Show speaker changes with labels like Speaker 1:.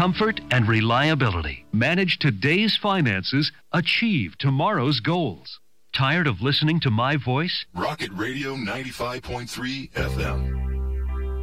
Speaker 1: comfort, and reliability. Manage today's finances, achieve tomorrow's goals. Tired of listening to my voice?
Speaker 2: Rocket Radio 95.3 FM.